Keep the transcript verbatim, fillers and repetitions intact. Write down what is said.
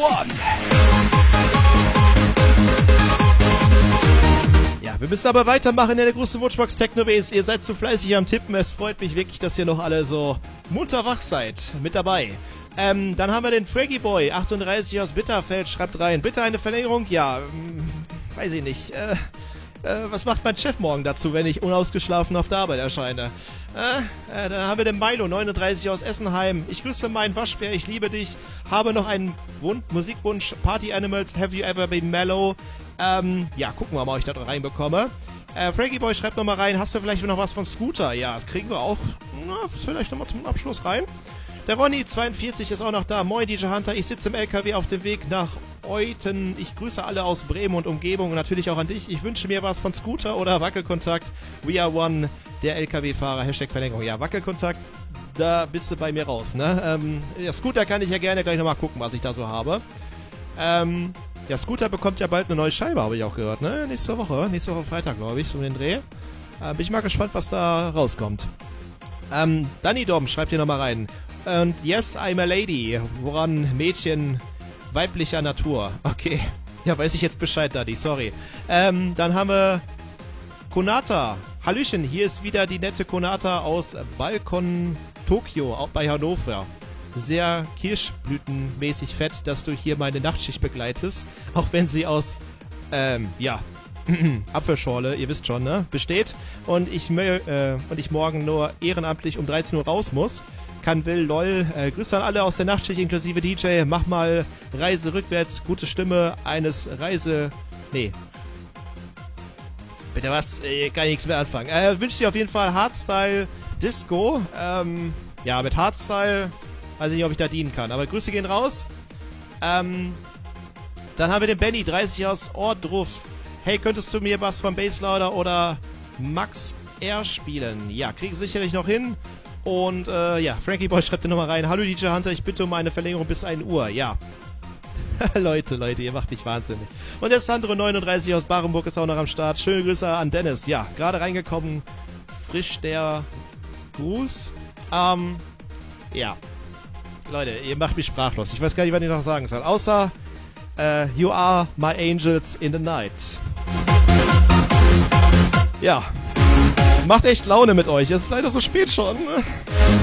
One. Ja, wir müssen aber weitermachen in der großen Wunschbox Technobase. Ihr seid zu fleißig am Tippen. Es freut mich wirklich, dass ihr noch alle so munter wach seid. Mit dabei. Ähm, dann haben wir den Fraggy Boy, achtunddreißig aus Bitterfeld, schreibt rein. Bitte eine Verlängerung? Ja, ähm, weiß ich nicht. Äh, äh, was macht mein Chef morgen dazu, wenn ich unausgeschlafen auf der Arbeit erscheine? Äh, äh, dann haben wir den Milo, neununddreißig aus Essenheim. Ich grüße meinen Waschbär, ich liebe dich. Habe noch einen Wund Musikwunsch. Party Animals, have you ever been mellow? Ähm, ja, gucken wir mal, ob ich da reinbekomme. Äh, Fraggy Boy schreibt nochmal rein, hast du vielleicht noch was von Scooter? Ja, das kriegen wir auch. Na, vielleicht nochmal zum Abschluss rein. Der Ronny, zweiundvierzig, ist auch noch da. Moin, D J Hunter, ich sitze im L K W auf dem Weg nach Euten. Ich grüße alle aus Bremen und Umgebung und natürlich auch an dich. Ich wünsche mir was von Scooter oder Wackelkontakt. We are one, der L K W-Fahrer, Hashtag Verlängerung. Ja, Wackelkontakt, da bist du bei mir raus, ne? Ähm, ja, Scooter kann ich ja gerne gleich nochmal gucken, was ich da so habe. Ähm... Ja, Scooter bekommt ja bald eine neue Scheibe, habe ich auch gehört, ne? Nächste Woche, nächste Woche Freitag, glaube ich, um den Dreh. Äh, bin ich mal gespannt, was da rauskommt. Ähm, Danny Dom schreibt hier nochmal rein. Und yes, I'm a lady. Woran Mädchen weiblicher Natur. Okay. Ja, weiß ich jetzt Bescheid, Daddy, sorry. Ähm, dann haben wir Konata. Hallöchen, hier ist wieder die nette Konata aus Balkon Tokio, auch bei Hannover. Sehr kirschblütenmäßig fett, dass du hier meine Nachtschicht begleitest, auch wenn sie aus, ähm, ja, Apfelschorle, ihr wisst schon, ne, besteht und ich, äh, und ich morgen nur ehrenamtlich um dreizehn Uhr raus muss. Kann, will, lol, äh, Grüße an alle aus der Nachtschicht inklusive D J, mach mal Reise rückwärts, gute Stimme eines Reise, nee, bitte was, äh, kann ich nichts mehr anfangen. Äh, wünsche dir auf jeden Fall Hardstyle Disco, ähm, ja, mit Hardstyle weiß ich nicht, ob ich da dienen kann. Aber Grüße gehen raus. Ähm, dann haben wir den Benny, dreißig aus Ordruf. Hey, könntest du mir was von Basslauder oder Max R spielen? Ja, kriege ich sicherlich noch hin. Und äh, ja, Frankie Boy schreibt dir nochmal rein. Hallo D J Hunter, ich bitte um eine Verlängerung bis ein Uhr. Ja. Leute, Leute, ihr macht mich wahnsinnig. Und der Sandro, neununddreißig aus Barenburg, ist auch noch am Start. Schöne Grüße an Dennis. Ja, gerade reingekommen. Frisch der Gruß. Ähm, ja. Leute, ihr macht mich sprachlos. Ich weiß gar nicht, was ich noch sagen soll. Außer, äh, you are my angels in the night. Ja. Macht echt Laune mit euch. Es ist leider so spät schon.